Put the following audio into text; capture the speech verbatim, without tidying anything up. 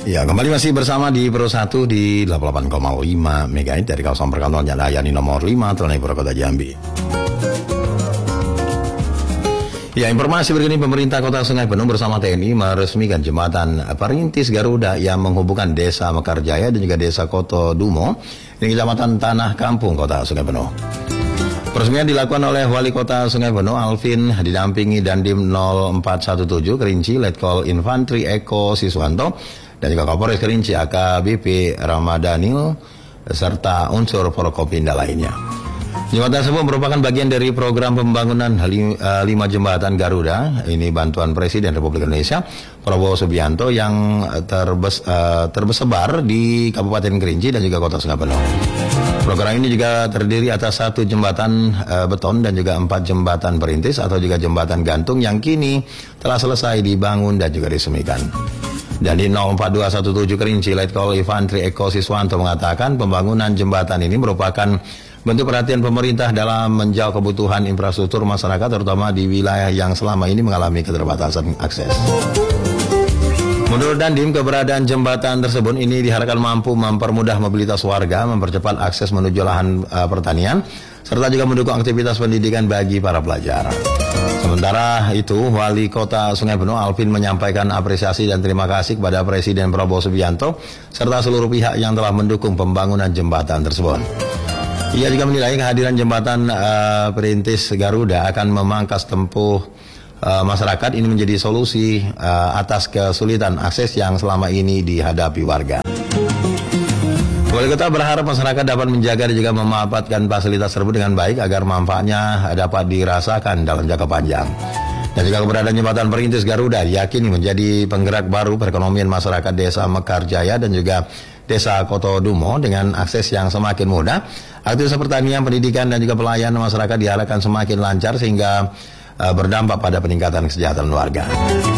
Ya, kembali masih bersama di Pro satu di delapan puluh delapan koma lima megahertz dari kawasan perkantoran Jalan Ayani nomor lima, Telanai Kota Jambi. Ya, informasi berikut ini, pemerintah Kota Sungai Penuh bersama T N I meresmikan jembatan perintis Garuda yang menghubungkan Desa Mekarjaya dan juga Desa Kotodumo di Kecamatan Tanah Kampung, Kota Sungai Penuh. Peresmian dilakukan oleh Wali Kota Sungai Penuh Alvin didampingi Dandim nol empat satu tujuh Kerinci Letkol Infantri Eko Siswanto dan juga Kapolres Kerinci A K B P Ramadhanil serta unsur Forkopinda lainnya. Jembatan tersebut merupakan bagian dari program pembangunan lima jembatan Garuda. Ini bantuan Presiden Republik Indonesia Prabowo Subianto yang terbes, uh, tersebar di Kabupaten Kerinci dan juga Kota Sungai Penuh. Program ini juga terdiri atas satu jembatan uh, beton dan juga empat jembatan perintis atau juga jembatan gantung yang kini telah selesai dibangun dan juga diresmikan. Dan di nol empat dua satu tujuh Kerinci Letkol Infantri Eko Siswanto mengatakan pembangunan jembatan ini merupakan bentuk perhatian pemerintah dalam menjawab kebutuhan infrastruktur masyarakat terutama di wilayah yang selama ini mengalami keterbatasan akses. Menurut Dandim, keberadaan jembatan tersebut ini diharapkan mampu mempermudah mobilitas warga, mempercepat akses menuju lahan uh, pertanian, serta juga mendukung aktivitas pendidikan bagi para pelajar. Sementara itu, Wali Kota Sungai Penuh Alvin menyampaikan apresiasi dan terima kasih kepada Presiden Prabowo Subianto serta seluruh pihak yang telah mendukung pembangunan jembatan tersebut. Ia juga menilai kehadiran jembatan uh, perintis Garuda akan memangkas tempuh uh, masyarakat ini menjadi solusi uh, atas kesulitan akses yang selama ini dihadapi warga. Wali Kota berharap masyarakat dapat menjaga dan juga memanfaatkan fasilitas tersebut dengan baik agar manfaatnya dapat dirasakan dalam jangka panjang. Dan juga keberadaan jembatan perintis Garuda diyakini menjadi penggerak baru perekonomian masyarakat Desa Mekarjaya dan juga Desa Kotodumo dengan akses yang semakin mudah. Aktivitas pertanian, pendidikan dan juga pelayanan masyarakat diharapkan semakin lancar sehingga uh, berdampak pada peningkatan kesejahteraan warga.